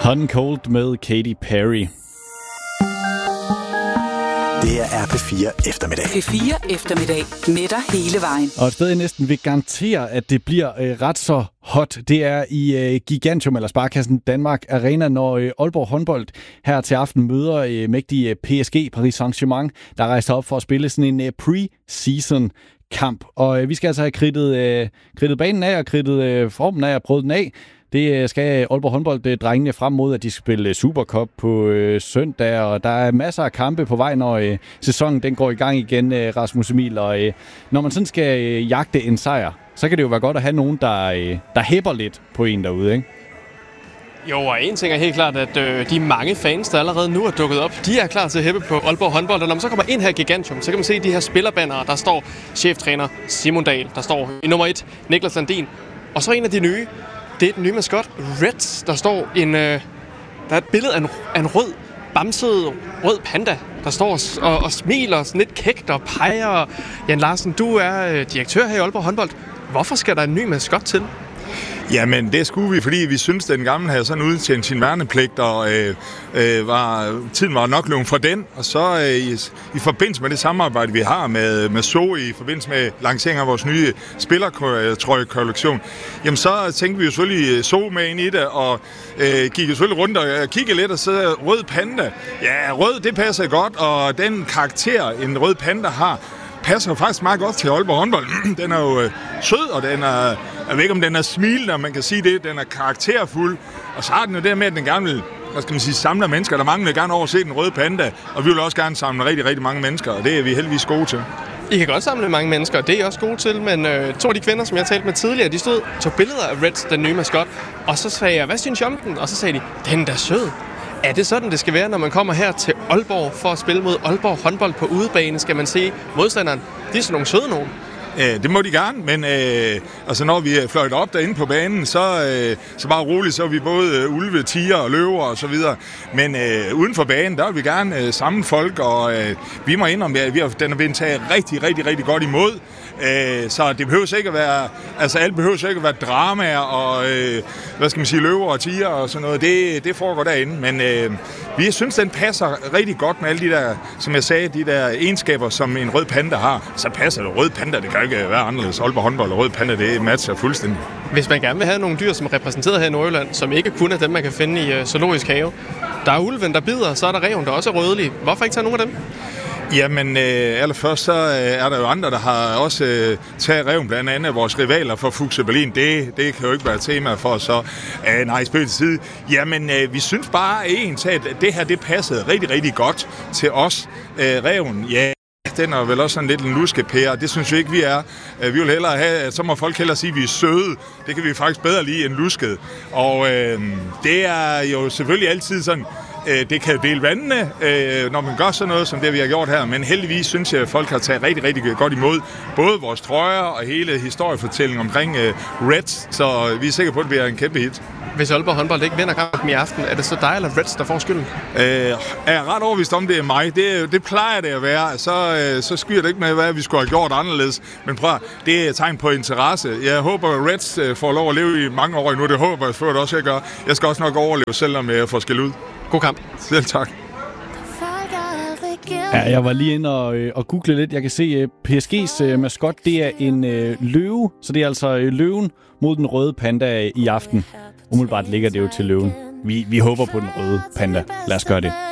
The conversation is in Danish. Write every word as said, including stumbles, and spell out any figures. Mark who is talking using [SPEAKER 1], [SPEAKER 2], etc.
[SPEAKER 1] Hot and Cold med Katy Perry.
[SPEAKER 2] Det er R P fire eftermiddag.
[SPEAKER 3] P fire eftermiddag med dig hele vejen.
[SPEAKER 1] Og et sted, jeg næsten vil garantere, at det bliver øh, ret så hot, det er i øh, Gigantium, eller Sparkassen Danmark Arena, når øh, Aalborg håndbold her til aften møder øh, mægtige P S G, Paris Saint-Germain, der rejser op for at spille sådan en øh, pre-season kamp. Og øh, vi skal altså have kridtet, øh, kridtet banen af og kridtet øh, formen af og prøvet den af. Det skal Aalborg håndbold-drengene frem mod, at de skal spille Supercup på øh, søndag, og der er masser af kampe på vej, når øh, sæsonen den går i gang igen, øh, Rasmus Emil. Og øh, når man sådan skal øh, jagte en sejr, så kan det jo være godt at have nogen, der, øh, der hæpper lidt på en derude, ikke?
[SPEAKER 4] Jo, og en ting er helt klart, at øh, de mange fans, der allerede nu er dukket op, de er klar til at hæppe på Aalborg håndbold. Og når man så kommer ind her i Gigantium, så kan man se de her spillerbannere. Der står cheftræner Simon Dahl, der står i nummer et Niklas Landin, og så en af de nye. Det er den nye maskot, Reds. Der står en, øh, der er et billede af en, af en rød, bamset rød panda, der står og, og smiler sådan lidt kægt og peger. Jan Larsen, du er øh, direktør her i Aalborg håndbold. Hvorfor skal der en ny maskot til?
[SPEAKER 5] Jamen, det skulle vi, fordi vi synes, at den gamle havde sådan udtjent sin værnepligt, og øh, øh, var, tiden var nok løbet fra den. Og så øh, i, i forbindelse med det samarbejde, vi har med, med Zoe, i forbindelse med lanceringen af vores nye spillertrøje-kollektion, jamen så tænkte vi jo selvfølgelig Zoe med ind i det, og øh, gik jo selvfølgelig rundt og kiggede lidt, og så rød panda. Ja, rød, det passer godt, og den karakter, en rød panda har, passer faktisk meget godt til Aalborg håndbold. Den er jo øh, sød, og den er, jeg ved ikke om den er smilende, om man kan sige det, den er karakterfuld, og så har den jo det med, at den gerne vil, hvad skal man sige, samler mennesker, der mangler gerne over at se den røde panda, og vi vil også gerne samle rigtig, rigtig mange mennesker, og det er vi heldigvis gode til.
[SPEAKER 4] I kan godt samle mange mennesker, og det er I også gode til, men øh, to af de kvinder, som jeg talte med tidligere, de stod, tog billeder af Reds, den nye maskot, og så sagde jeg, hvad synes I om den? Og så sagde de, den er da sød. Er det sådan, det skal være, når man kommer her til Aalborg for at spille mod Aalborg håndbold på udebane? Skal man se modstanderen? De er sådan nogle søde nogen.
[SPEAKER 5] Øh, det må de gerne, men øh, altså når vi fløjter op derinde på banen, så, øh, så bare roligt, så er vi både ulve, tiger og løver og så videre. Men øh, uden for banen, der vil vi gerne øh, samle folk, og øh, vi må indrømme, at vi har, den er blevet taget rigtig, rigtig, rigtig godt imod. Øh, så det behøver ikke at være, altså alt behøver ikke at være dramaer og, øh, hvad skal man sige, løver og tiger og sådan noget. Det, det foregår derinde, men øh, vi synes, den passer rigtig godt med alle de der, som jeg sagde, de der egenskaber, som en rød panda har. Så passer det rød panda, det kan ikke være anderledes. Aalborg håndbold og rød panda, det matcher fuldstændig.
[SPEAKER 4] Hvis man gerne vil have nogle dyr, som er repræsenteret her i Nordjylland, som ikke kun er dem, man kan finde i uh, zoologisk have. Der er ulven, der bider, så er der ræven, der også er rødlig. Hvorfor ikke tage nogle af dem?
[SPEAKER 5] Jamen, øh, allerførst så øh, er der jo andre, der har også øh, taget ræven, blandt andet vores rivaler for Fuchs Berlin. Det, det kan jo ikke være tema for, så øh, nej, spil til side. Jamen, øh, vi synes bare egentlig, at det her, det passede rigtig, rigtig godt til os. Øh, ræven, ja, den er vel også sådan lidt en luskepære, det synes vi ikke, vi er. Øh, vi vil hellere have, så må folk hellere sige, at vi er søde. Det kan vi faktisk bedre lide end lusket. Og øh, det er jo selvfølgelig altid sådan, det kan jo dele vandene, når man gør sådan noget, som det vi har gjort her. Men heldigvis synes jeg, at folk har taget rigtig, rigtig godt imod både vores trøjer og hele historiefortællingen omkring Reds. Så vi er sikre på, at det bliver en kæmpe hit.
[SPEAKER 4] Hvis Aalborg håndbold ikke vinder kampen i aften, er det så dig eller Reds, der får skylden?
[SPEAKER 5] Øh, er jeg ret overbevist om, det er mig. Det, det plejer det at være. Så, så skyer det ikke med, hvad vi skulle have gjort anderledes. Men prøv, det er tegn på interesse. Jeg håber, at Reds får lov at leve i mange år endnu. Det håber jeg for det også, jeg gør. Jeg skal også nok overleve, selvom jeg får skæld ud.
[SPEAKER 4] God kamp.
[SPEAKER 5] Selv tak.
[SPEAKER 1] Ja, jeg var lige inde og, øh, og google lidt. Jeg kan se, øh, P S G's øh, maskot, det er en øh, løve. Så det er altså øh, løven mod den røde panda i aften. Umiddelbart ligger det jo til løven. Vi, vi håber på den røde panda. Lad os gøre det.